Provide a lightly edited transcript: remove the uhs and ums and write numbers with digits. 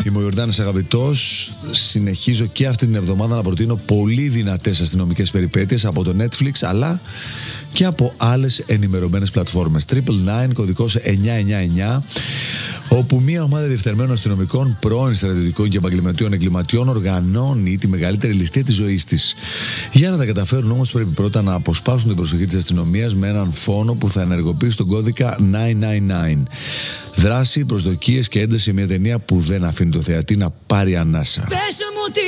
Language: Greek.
Είμαι ο Ιορδάνης Αγαπητός. Συνεχίζω και αυτή την εβδομάδα να προτείνω πολύ δυνατές αστυνομικές περιπέτειες από το Netflix, αλλά και από άλλες ενημερωμένες πλατφόρμες. 999, κωδικός 999, όπου μια ομάδα διεφθαρμένων αστυνομικών, πρώην στρατιωτικών και επαγγελματιών εγκληματιών οργανώνει τη μεγαλύτερη ληστεία της ζωής της. Για να τα καταφέρουν όμως, πρέπει πρώτα να αποσπάσουν την προσοχή της αστυνομίας με έναν φόνο που θα ενεργοποιήσει τον κώδικα 999. Δράση, προσδοκίες και ένταση σε μια ταινία που δεν αφήνει το θεατή να πάρει ανάσα.